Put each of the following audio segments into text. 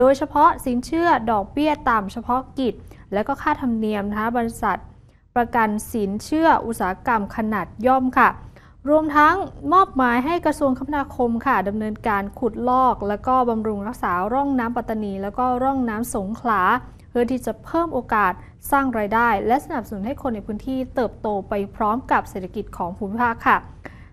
โดยเฉพาะสินเชื่อดอกเบี้ยต่ำเฉพาะกิจและก็ค่าธรรมเนียมนะคะบริษัทประกันสินเชื่ออุตสาหกรรมขนาดย่อมค่ะรวมทั้งมอบหมายให้กระทรวงคมนาคมค่ะดำเนินการขุดลอกและก็บำรุงรักษาร่องน้ำปัตตานีแล้วก็ร่องน้ำสงขลาเพื่อที่จะเพิ่มโอกาสสร้างรายได้และสนับสนุนให้คนในพื้นที่เติบโตไปพร้อมกับเศรษฐกิจของภูมิภาคค่ะ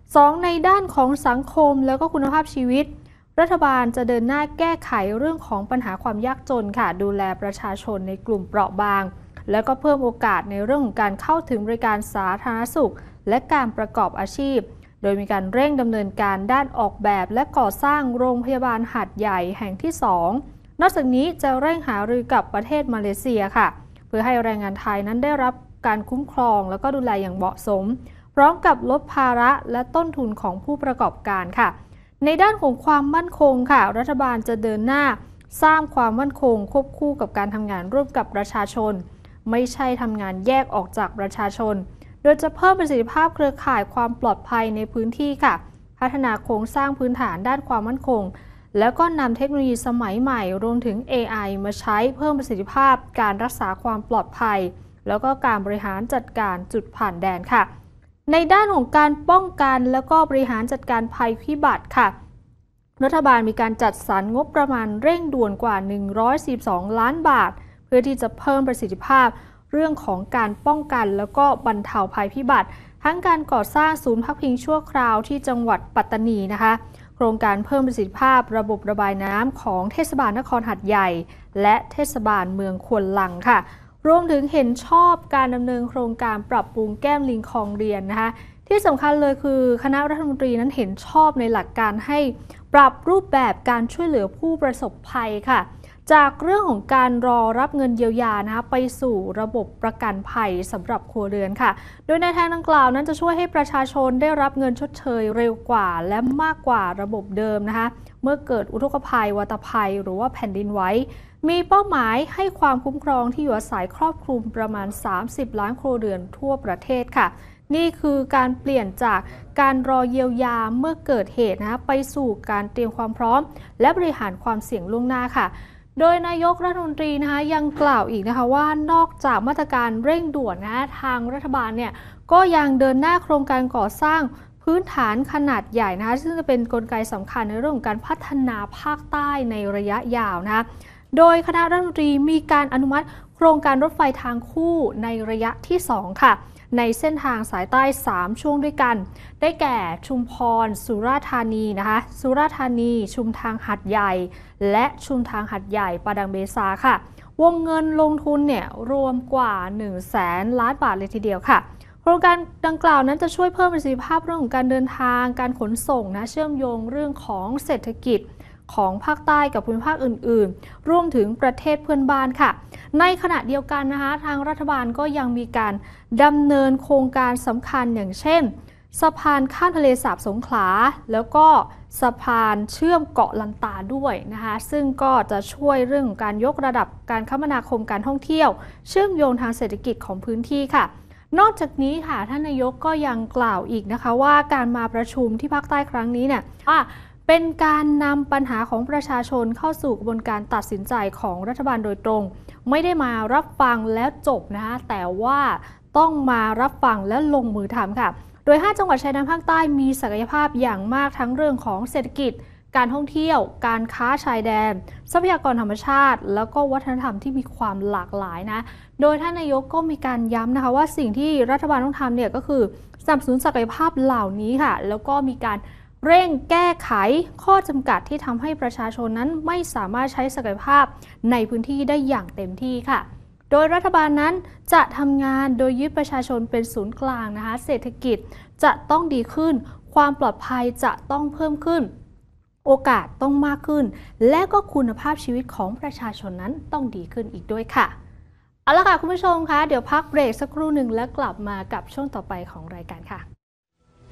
2ในด้านของสังคมแล้วก็คุณภาพชีวิตรัฐบาลจะเดินหน้าแก้ไขเรื่องของปัญหาความยากจนค่ะดูแลประชาชนในกลุ่มเปราะบางแล้วก็เพิ่มโอกาสในเรื่องของการเข้าถึงบริการสาธารณสุขและการประกอบอาชีพโดยมีการเร่งดำเนินการด้านออกแบบและก่อสร้างโรงพยาบาลหาดใหญ่แห่งที่2นอกจากนี้จะเร่งหารือกับประเทศมาเลเซียค่ะเพื่อให้แรงงานไทยนั้นได้รับการคุ้มครองแล้วก็ดูแลอย่างเหมาะสมพร้อมกับลดภาระและต้นทุนของผู้ประกอบการค่ะในด้านของความมั่นคงค่ะรัฐบาลจะเดินหน้าสร้างความมั่นคงควบคู่กับการทำงานร่วมกับประชาชนไม่ใช่ทำงานแยกออกจากประชาชนโดยจะเพิ่มประสิทธิภาพเครือข่ายความปลอดภัยในพื้นที่ค่ะพัฒนาโครงสร้างพื้นฐานด้านความมั่นคงแล้วก็นำเทคโนโลยีสมัยใหม่รวมถึง AI มาใช้เพิ่มประสิทธิภาพการรักษาความปลอดภัยแล้วก็การบริหารจัดการจุดผ่านแดนค่ะในด้านของการป้องกันแล้วก็บริหารจัดการภัยพิบัติค่ะรัฐบาลมีการจัดสรรงบประมาณเร่งด่วนกว่า142ล้านบาทเพื่อที่จะเพิ่มประสิทธิภาพเรื่องของการป้องกันแล้วก็บรรเทาภัยพิบัติทั้งการก่อสร้างศูนย์พักพิงชั่วคราวที่จังหวัดปัตตานีนะคะโครงการเพิ่มประสิทธิภาพระบบระบายน้ำของเทศบาลนครหาดใหญ่และเทศบาลเมืองควนลังค่ะรวมถึงเห็นชอบการดำเนินโครงการปรับปรุงแก้มลิงคลองเรียนนะคะที่สำคัญเลยคือคณะรัฐมนตรีนั้นเห็นชอบในหลักการให้ปรับรูปแบบการช่วยเหลือผู้ประสบภัยค่ะจากเรื่องของการรอรับเงินเยียวยานะคะไปสู่ระบบประกันภัยสำหรับครัวเรือนค่ะโดยในทางดังกล่าวนั้นจะช่วยให้ประชาชนได้รับเงินชดเชยเร็วกว่าและมากกว่าระบบเดิมนะคะเมื่อเกิดอุทกภัยวัตภัยหรือว่าแผ่นดินไหวมีเป้าหมายให้ความคุ้มครองที่อยู่อาศัยครอบคลุมประมาณ30ล้านครัวเรือนทั่วประเทศค่ะนี่คือการเปลี่ยนจากการรอเยียวยาเมื่อเกิดเหตุนะคะไปสู่การเตรียมความพร้อมและบริหารความเสี่ยงล่วงหน้าค่ะโดยนายกรัฐมนตรีนะคะยังกล่าวอีกนะคะว่านอกจากมาตรการเร่งด่วนนะทางรัฐบาลเนี่ยก็ยังเดินหน้าโครงการก่อสร้างพื้นฐานขนาดใหญ่นะคะซึ่งจะเป็นกลไกสำคัญในเรื่องของการพัฒนาภาคใต้ในระยะยาวนะคะโดยคณะรัฐมนตรีมีการอนุมัติโครงการรถไฟทางคู่ในระยะที่2ค่ะในเส้นทางสายใต้3ช่วงด้วยกันได้แก่ชุมพรสุราษฎร์ธานีนะคะสุราษฎร์ธานีชุมทางหัดใหญ่และชุมทางหัดใหญ่ปาดังเบซาค่ะวงเงินลงทุนเนี่ยรวมกว่า100,000 ล้านบาทเลยทีเดียวค่ะโครงการดังกล่าวนั้นจะช่วยเพิ่มประสิทธิภาพเรื่องของการเดินทางการขนส่งนะเชื่อมโยงเรื่องของเศรษฐกิจของภาคใต้กับภูมิภาคอื่นๆรวมถึงประเทศเพื่อนบ้านค่ะในขณะเดียวกันนะคะทางรัฐบาลก็ยังมีการดำเนินโครงการสำคัญอย่างเช่นสะพานข้ามทะเลสาบสงขลาแล้วก็สะพานเชื่อมเกาะลันตาด้วยนะคะซึ่งก็จะช่วยเรื่องของการยกระดับการคมนาคมการท่องเที่ยวเชื่อมโยงทางเศรษฐกิจของพื้นที่ค่ะนอกจากนี้ค่ะท่านนายกก็ยังกล่าวอีกนะคะว่าการมาประชุมที่ภาคใต้ครั้งนี้เนี่ยเป็นการนำปัญหาของประชาชนเข้าสู่กระบวนการตัดสินใจของรัฐบาลโดยตรงไม่ได้มารับฟังแล้วจบนะคะแต่ว่าต้องมารับฟังและลงมือทำค่ะโดย5จังหวัดชายแดนภาคใต้มีศักยภาพอย่างมากทั้งเรื่องของเศรษฐกิจการท่องเที่ยวการค้าชายแดนทรัพยากรธรรมชาติแล้วก็วัฒนธรรมที่มีความหลากหลายนะโดยท่านนายกก็มีการย้ำนะคะว่าสิ่งที่รัฐบาลต้องทำเนี่ยก็คือสนับสนุนศักยภาพเหล่านี้ค่ะแล้วก็มีการเร่งแก้ไขข้อจำกัดที่ทำให้ประชาชนนั้นไม่สามารถใช้ศักยภาพในพื้นที่ได้อย่างเต็มที่ค่ะโดยรัฐบาลนั้นจะทำงานโดยยึดประชาชนเป็นศูนย์กลางนะคะเศรษฐกิจจะต้องดีขึ้นความปลอดภัยจะต้องเพิ่มขึ้นโอกาสต้องมากขึ้นและก็คุณภาพชีวิตของประชาชนนั้นต้องดีขึ้นอีกด้วยค่ะเอาละค่ะคุณผู้ชมคะเดี๋ยวพักเบรกสักครู่หนึ่งแล้วกลับมากับช่วงต่อไปของรายการค่ะ